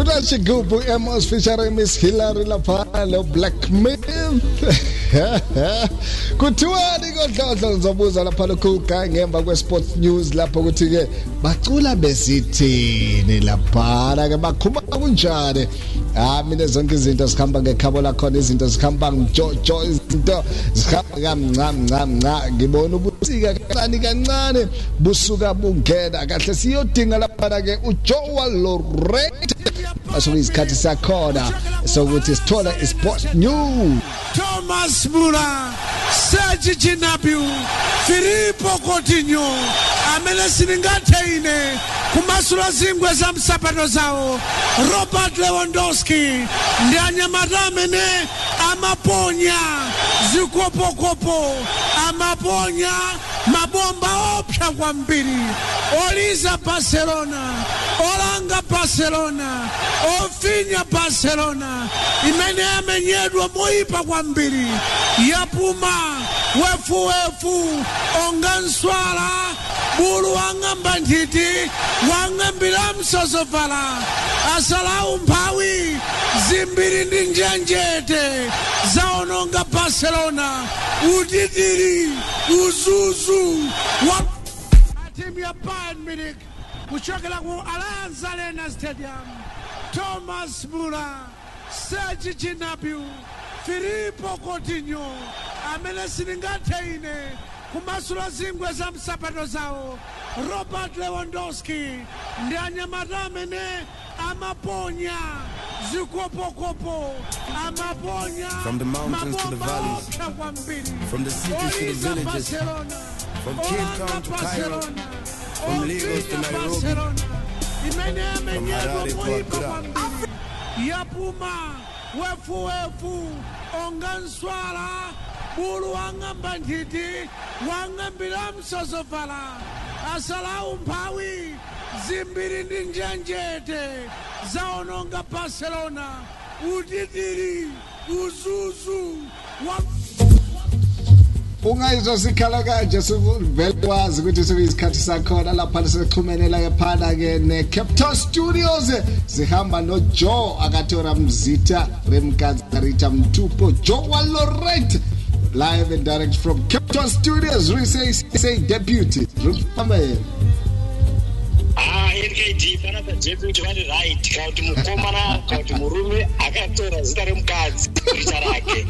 Kula Chigubu Emos featuring Miss Hilary Lapalo Black Myth. Kuthiwani kodlodlo ngizobuza lapha lokhu ngemva kweSports News lapho kuthi ke bacula besithini lapha ke bakhuma kunjani. Mina zonke izinto zikhamba ngekhabo lakho izinto zikhamba ngijojo izinto zikhamba kamncamncamnca ngibona ubusika kancane busuka bungena kahle siyodinga lapha ke uJoa Lorette aso isikhathi sakhona sokuthi sithola iSports News. Thomas Mula, Serge Gnabry, Filippo Coutinho, amene siningathine kumasula zingwe zamsapato zawo, Robert Lewandowski, ndi anyamata amene amaponya zikopokopo, amaponya mabomba opsa kwambiri, oliza Barcelona, olanga Barcelona, ofinya Barcelona, imene amenyedwa moyipa kwambiri, yapuma wefu onga nswala, bulu wang'amba nthiti, wang'ambira msosovala, asala umphawi, zimbiri ndi njenjete, zaononga Barcelona, utitiri, uzuzu, timu ya Bayern Munich, kuchokera ku Allianz Arena Stadium, Thomas Muller, Serge Gnabry, Filippo Coutinho, amene siningathine kumasula zingwe zamsapato zawo, Robert Lewandowski, ndi anyamata amene amaponya zikopokopo, amaponya from the mountains to the valleys, from the cities to the villages, from Cape Town to Cairo, from Lagos to Nairobi, from Harare to Accra. Yapuma wefu onga nswala, bulu wang'amba nthiti, wang'ambira msosovala, asala umphawi, zimbiri ndi njenjete, zaononga Barcelona, utitiri, uzuzu, Ungayizwa sikhala kanje sivele wazi ukuthi sokuyisikhathi sakhona lapha sixhumenela ke phana ke neCape Town Studios sihamba noJoe Akatora Mzita Remkazarita Mtupo Joa Lorette live and direct from Cape Town Studios. Say deputy Rupame NKD pana deputy vani right kauti mukomana kauti murume akatora zita remukadzi rita rake.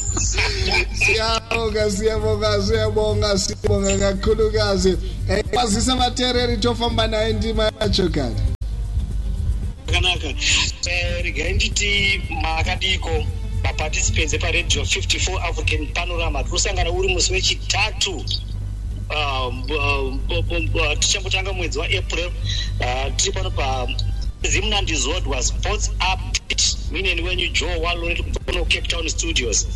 Siyabonga kakhulukazi. Kwazisa matereri tofamba naye ndima yacho kana. Kanaka regai nditi makadiko participants pa radio 54 African Panorama kusangana uri musi wechitatu tichambotanga mwedzi waApril tiri pano pa Zimnandizodwa Sports Update meaning when you Joe Lorette kubva Cape Town Studios.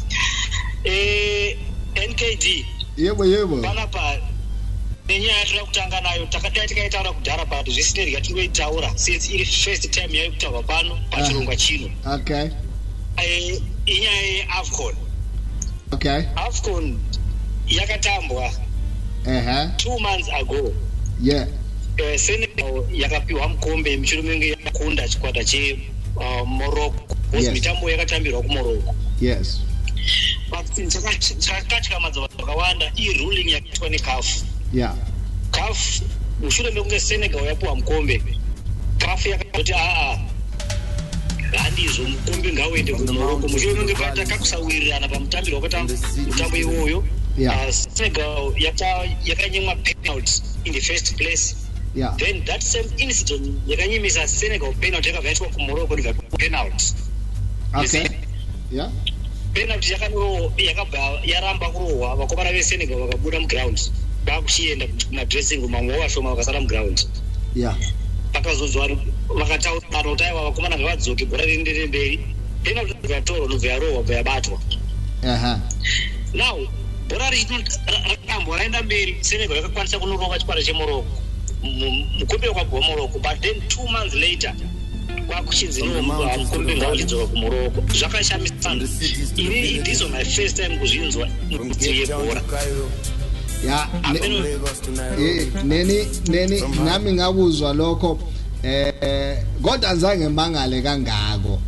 NKD yebo panapa nenyaya yatira kutanga nayo takaitaura kudhara but zvisinei yatingoitaura since iri first time yayo kutaurwa pano pachirongwa chino. Okay. Inyaya yeAFCON. Okay. AFCON yakatambwa 2 months ago. Yeah. Senegal yakapiwa mukombe muchirumenge yakunda chikwata cheMorocco. Yes. Mitambo yakatambirwa kuMorocco. Yes. But chakatyamadza vakawanda ruling yakaitwa neCAF. Yeah. CAF mushure mekunge Senegal yapiwa mukombe, CAF yakati handizvo mukombe ngauende kuMorocco. Mushure mekunge patakakusawirirana pamutambiro wakatamba mutambo iwoyo. Yeah. Senegal yakanyimwa penalty in the first place. Yeah. Then that same incident yakanyimisa Senegal penalty yakabvaitwa kuMorocco ndikati penalty. Okay. Yeah. Penalty yakabva yaramba kurohwa vakomana veSenegal vakabuda muground vakuchienda kumadressing room mamwe vashoma vakasara muground. Yeah. Pakazodzwa vakataura kuti aiwa vakomana ngavadzoke bhora riendere mberi. Penalty yakatorwa nobva yarohwa bva yabatwa. Now bhora rakatambwa raenda mberi, Senegal yakakwanisa kunorova chikwata cheMorocco mukombe wakabva Morocco, but then 2 months later kwakuchinzinowo mukombe ngauchidzoka kuMorocco. Zvakashamisana. Ini this was my first time kuzvinzwa kuti yebhora. Yeah. Neni nami ngakuzwa lokho kodwa anzange mangale kangako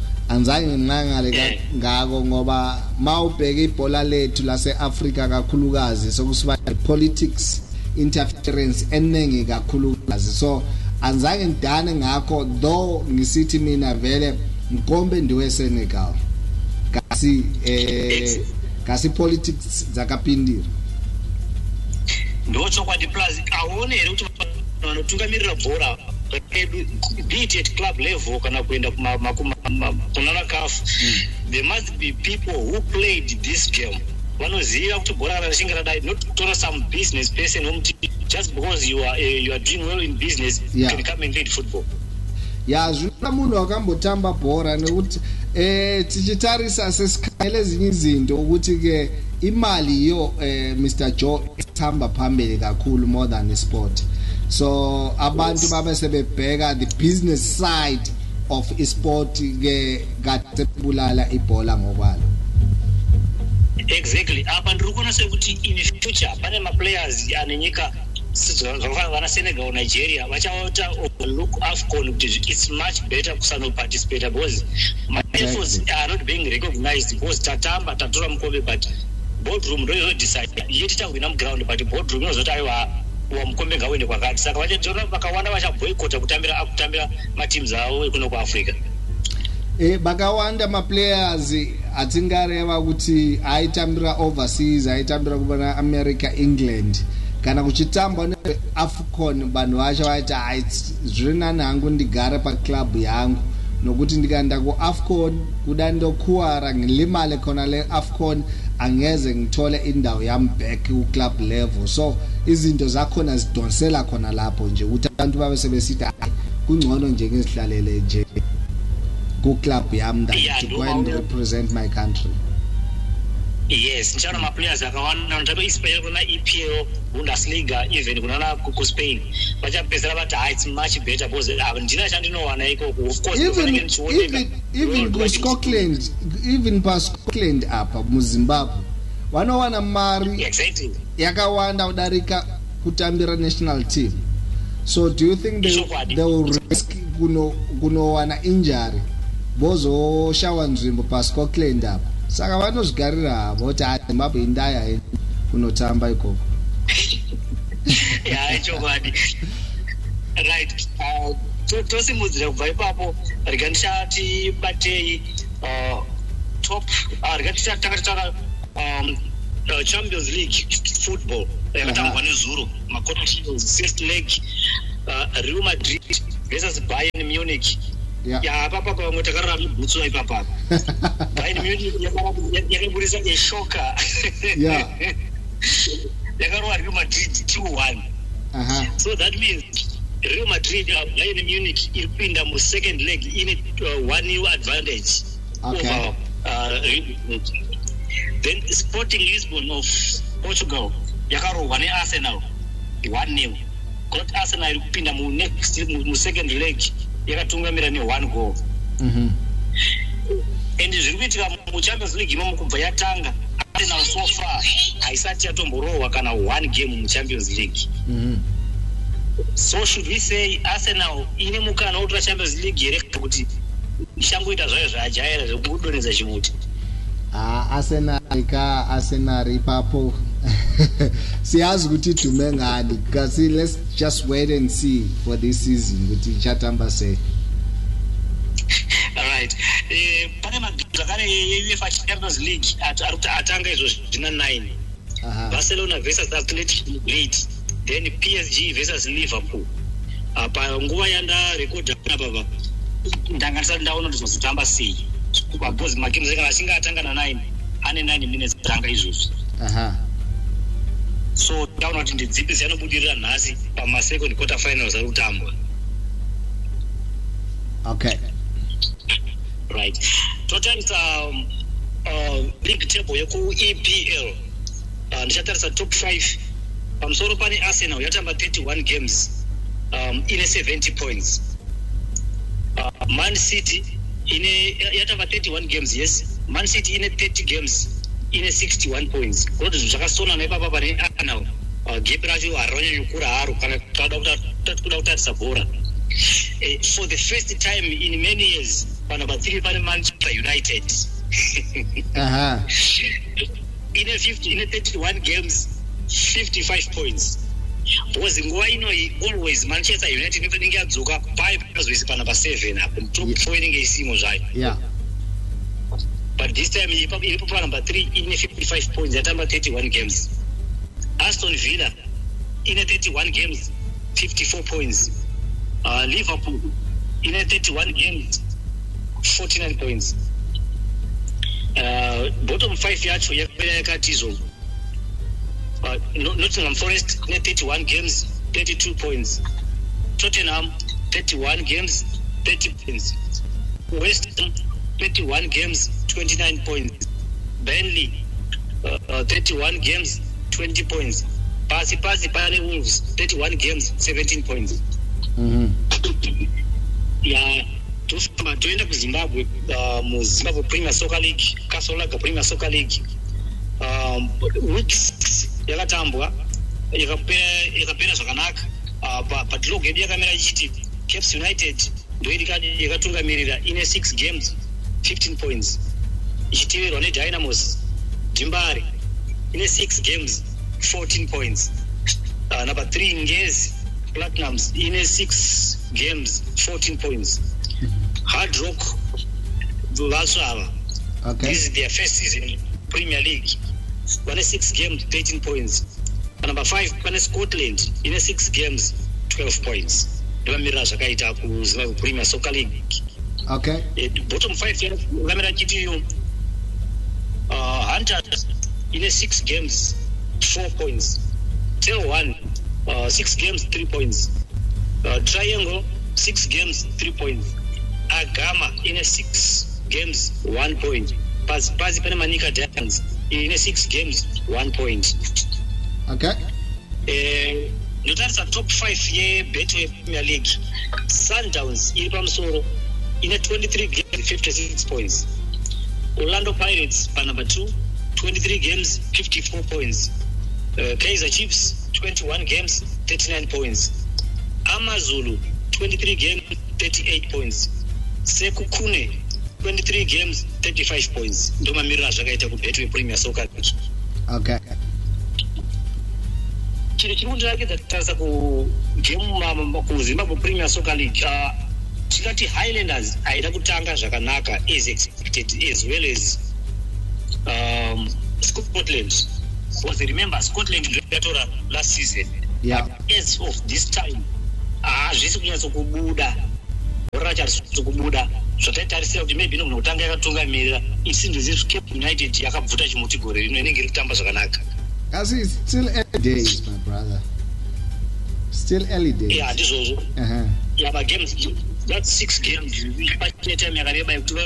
ngako ngoba mawubheka ibhola lethu lase-Afrika kakhulukazi sokusiba politics interference eningi kakhulukazi, so anzange ngidane ngakho, though ngisithi mina vele Mkombe ndiwe Senegal kasi politics zakapindira ndocho kwa plus aone kuti vanotungamirira bhora be it at club level kana kuenda kunana CAF, there must be people who played this game vanoziva kuti bhora kana richinge radai, not kutora some business person whomuti just because you are doing well in business you can come and play football. Zvina munhu wakambotamba bhora nekuti tichitarisa sesikhaile zinyi izinto ukuthi ke imali yo Mr Joe ithamba phambili kakhulu more than the sport, so abantu babe sebebheka the business side of esport ke kade bulala ibhola ngokwalo. Exactly, abantu rukona sekuthi in the future pane ma players anenyika vana Senegal, Nigeria vachauta look AFCON kuti it's much better kusano participate because my efforts are not being recognized because tatamba tatora Mkombe but boardroom ndo decide yeti tawina ground but boardroom inozoti aiwa wa Mkombe ngawende kwakati, saka vachajona vakawanda vacha boycott kutambira ma teams awo kuno ku Africa. Bakawanda ma players atingareva kuti aitambira overseas, aitambira kubana America, England kana kuchitamba ne AFCON, vanhu vacho vaiti zviri nani hangu ndigare pa club yangu nokuti ndikaenda ku AFCON kuda ndokuwara ngilimale khona le AFCON angeze ngithole indawo yami back ku club level, so izinto zakhona zidonsela khona lapho nje ukuthi abantu babe sebesithi kungcono nje ngizihlalele nje ku club yami to go and represent my country. Yes, nchana ma players akawana ntabe Spain kuna EPL, Bundesliga, even kuna ku Spain. Bacha pesa bata it's much better because ndina chandinowana iko of course even go Scotland, even pa Scotland apa mu Zimbabwe wanowana mari yakawanda udarika kutambira national team, so do you think they will risk kunowana injury bozo shawa nzvimbo pa Scotland apa? Saka vanozvigarira havo kuti Zimbabwe indaya kunotamba ikoko. Chokwadi. Right. Tosimudzira kubva ipapo rikandishati batei top rikandishata Champions League football yakatambwa nezuro makota finals first leg Real Madrid versus Bayern Munich. Ya papa kwa mtakarara mutsuwa ipapa. Bayern Munich yakabudisa eshoka. Yeah. Yakarwa Real Madrid 2-1. So that means Real Madrid Bayern Munich ilipinda mu second leg in 1-0 advantage over then Sporting Lisbon of Portugal yakarwa ne Arsenal 1-0. Got Arsenal ilipinda mu second leg yakatungamira ne 1 goal. And zviri kuitika mu Champions League imomo kubva yatanga Arsenal so far haisati yatomborohwa kana 1 game mu Champions League. So should we say Arsenal ine mukana wotora Champions League here kuti ishangoita zvayo zvajaira zvekudonedza chimuti? Arsenal ipapo siyazi kuti tume ngani, kasi let's just wait and see for this season kuti chatamba sei. Alright, pane magakare UEFA Champions League atanga izvo zvina 9. Barcelona versus Athletic Madrid, then PSG versus Liverpool. Pa nguva yanda record apa ndanganisa ndaona kuti zvozotamba sei because magames kana achinge atanga na 9 ane 9 minutes tanga izvozvo. So taona kuti ndidzipi dzinobudirira nhasi pama second quarter finals ari kutambwa. Okay. Right. Totarisa league table yeku EPL. Ndichatarisa top 5. Pamusoro pane Arsenal yatamba 31 games. Ine 70 points. Man City yatamba 31 games, yes. Man City ine 30 games. Ine 61 points. Kuti zvakasona nepapa pane Arsenal. Gap racho haronyanya kukura haro kana kuda kutarisa bhora. for the first time in many years, number 3 Manchester United. In a 31 games, 55 points. Because in always Manchester United never get Zuka 5 with number 7 up and 2 winning a single right. Yeah. But this time he put number 3 in 55 points at number 31 games. Aston Villa in a 31 games, 54 points. Liverpool in a 31 games, 49 points. Bottom 5 yacho yakatizo. Nottingham Forest in a 31 games, 32 points. Tottenham 31 games, 30 points. West Ham 31 games, 29 points. Burnley 31 games, 20 points. Pasi Wolves 31 games, 17 points. Yeah, tuenda ku Zimbabwe, mu Zimbabwe Premier Soccer League, Kasolaga Premier Soccer League. Weeks yakatambwa yakapera zvakanaka. But log yakamira ichiti Caps United ndio yakatungamirira ine 6 games, 15 points. Ichiteverwa neDynamos Dimbari ine 6 games, 14 points. Number 3 Ngezi Platinums in 6 games, 14 points. Hard Rock Varsava. Okay. This is their first season in Premier League. 6 games, 13 points. And number 5, Scotland in 6 games, 12 points. Premier Soccer League. Okay. Bottom 5, Hunters in 6 games, 4 points. Tail 1. 6 games, 3 points. Triangle, 6 games, 3 points. Agama in 6 games, 1 point. Pazi Panamanika Diamonds in 6 games, 1 point. Okay. That's a top 5 year Betway Premier League. Sundowns in Pamsoro in 23 games, 56 points. Orlando Pirates, number 2, 23 games, 54 points. Kaizer Chiefs, 21 games, 39 points. Amazulu, 23 games, 38 points. Sekukune, 23 games, 35 points. Ndoma Mira zvakaita kubetwe Premier Soccer League. Okay. Chiri chirikuratidza tarisa ku game ku Zimbabwe Premier Soccer League. Tikati Highlanders haida kutanga zvakanaka as expected, as well as Scotland. Because remember, Scotland yatora last season. Yeah. But as of this time, zvisi kunyatso kubuda. Oracha kubuda. Zvataitarisira kuti maybe nokutanga yakatungamirira. It seems as if Cape United yakabvuta chimuti gore rino inenge iri kutamba zvakanaka. As it's still early days, my brother. Still early days. Yeah, this also. Yeah, but games, that's 6 games.